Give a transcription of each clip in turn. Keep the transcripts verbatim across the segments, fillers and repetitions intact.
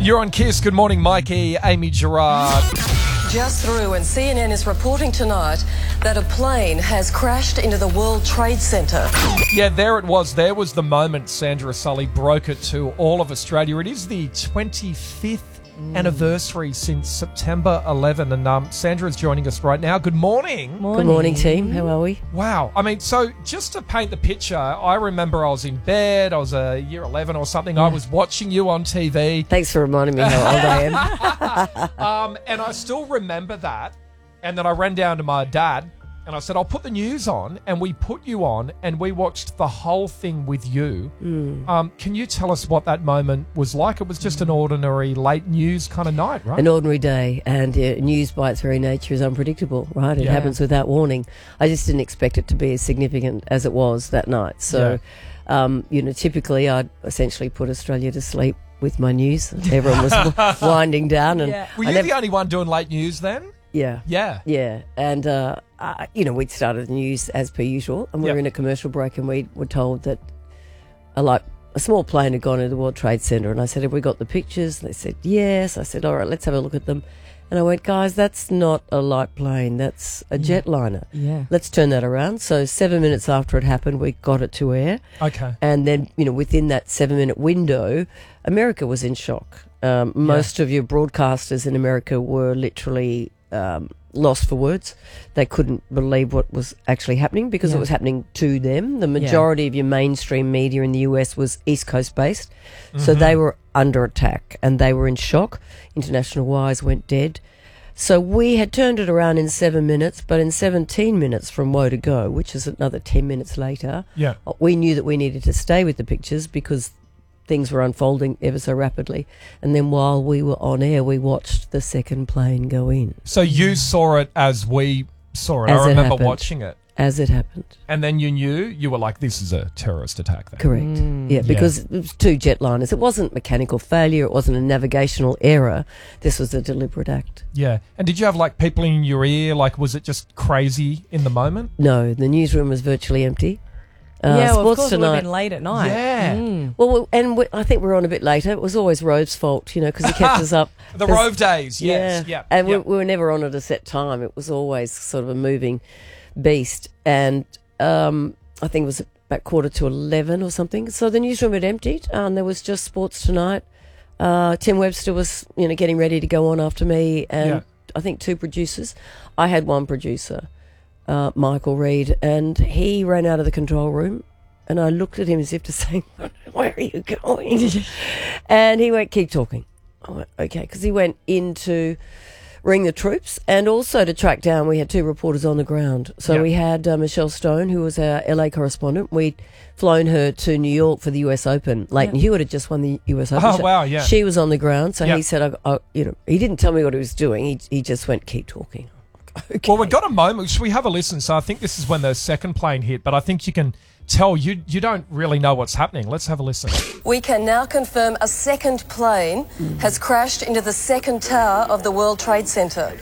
You're on Kiss. Good morning, Mikey, Amy Gerard. Just through, and C N N is reporting tonight that a plane has crashed into the World Trade Center. Yeah, there it was. There was the moment Sandra Sully broke it to all of Australia. It is the twenty-fifth mm. anniversary since September eleventh, and um, Sandra is joining us right now. Good morning. morning. Good morning, team. How are we? Wow. I mean, so just to paint the picture, I remember I was in bed. I was a year eleven or something. Yeah. I was watching you on T V. Thanks for reminding me how old I am. um, and I still remember that. And then I ran down to my dad and I said, I'll put the news on. And we put you on and we watched the whole thing with you. Mm. Um, can you tell us what that moment was like? It was just an ordinary late news kind of night, right? An ordinary day. And uh, news by its very nature is unpredictable, right? It yeah. happens without warning. I just didn't expect it to be as significant as it was that night. So, yeah. um, you know, typically I'd essentially put Australia to sleep with my news. Everyone was winding down. And yeah. Were you never, the only one doing late news then? Yeah. Yeah. Yeah. And, uh, uh, you know, we'd started the news as per usual, and we yep. were in a commercial break, and we were told that a, like, a small plane had gone into the World Trade Center. And I said, have we got the pictures? And they said, yes. I said, all right, let's have a look at them. And I went, guys, that's not a light plane. That's a yeah. jetliner. Yeah. Let's turn that around. So seven minutes after it happened, we got it to air. Okay. And then, you know, within that seven-minute window, America was in shock. Um, most yeah. of your broadcasters in America were literally um, lost for words. They couldn't believe what was actually happening because yeah. it was happening to them. The majority yeah. of your mainstream media in the U S was East Coast based. Mm-hmm. So they were under attack and they were in shock. International wires went dead. So we had turned it around in seven minutes, but in seventeen minutes from woe to go, which is another ten minutes later, yeah. we knew that we needed to stay with the pictures because things were unfolding ever so rapidly. And then while we were on air, we watched the second plane go in. So you saw it as we saw it. As I remember it watching it. As it happened. And then you knew, you were like, this is a terrorist attack then. Correct. Mm. Yeah, because yeah. it was two jetliners. It wasn't mechanical failure. It wasn't a navigational error. This was a deliberate act. Yeah. And did you have like people in your ear? Like, was it just crazy in the moment? No, the newsroom was virtually empty. Uh, yeah, well, of course tonight, it would have been late at night. Yeah. Mm. Well, and we, I think we were on a bit later. It was always Rove's fault, you know, because he kept us up. The Rove days, yes. Yeah. Yep. And yep. We, we were never on at a set time. It was always sort of a moving beast. And um, I think it was about quarter to eleven or something. So the newsroom had emptied, and there was just Sports Tonight. Uh, Tim Webster was, you know, getting ready to go on after me, and yeah. I think two producers. I had one producer. Uh, Michael Reid, and he ran out of the control room, and I looked at him as if to say, where are you going? And he went, keep talking. I went, okay, because he went in to ring the troops and also to track down, we had two reporters on the ground. So yep. we had uh, Michelle Stone, who was our L A correspondent. We'd flown her to New York for the U S Open. Leighton yep. Hewitt had just won the U S Open. Oh, wow, yeah. She was on the ground, so yep. he said, I, I, you know, he didn't tell me what he was doing. He, he just went, keep talking. Okay. Well, we've got a moment. Should we have a listen? So I think this is when the second plane hit, but I think you can tell you you don't really know what's happening. Let's have a listen. We can now confirm a second plane mm. has crashed into the second tower of the World Trade Center.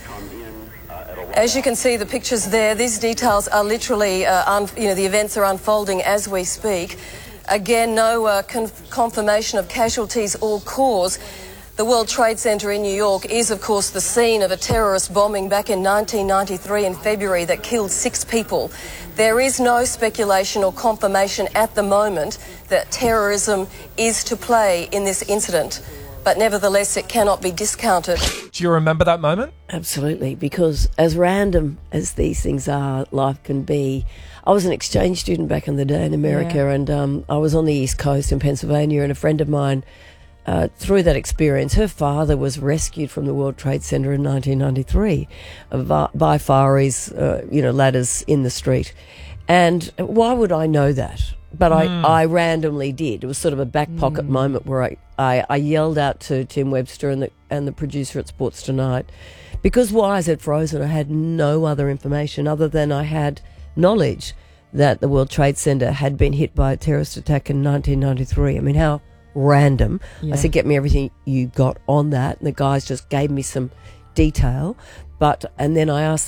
As you can see, the pictures there, these details are literally, uh, un- you know, the events are unfolding as we speak. Again, no uh, con- confirmation of casualties or cause. The World Trade Center in New York is, of course, the scene of a terrorist bombing back in nineteen ninety-three in February that killed six people. There is no speculation or confirmation at the moment that terrorism is to play in this incident, but nevertheless it cannot be discounted. Do you remember that moment? Absolutely, because as random as these things are, life can be. I was an exchange student back in the day in America, yeah. and um, I was on the East Coast in Pennsylvania, and a friend of mine, Uh, through that experience, her father was rescued from the World Trade Center in nineteen ninety-three uh, by Faris, uh, you know, ladders in the street. And why would I know that? But mm. I, I randomly did. It was sort of a back pocket mm. moment where I, I, I yelled out to Tim Webster and the, and the producer at Sports Tonight, because wires had frozen. I had no other information other than I had knowledge that the World Trade Center had been hit by a terrorist attack in nineteen ninety-three. I mean, how random. Yeah. I said, get me everything you got on that. And the guys just gave me some detail. But, and then I asked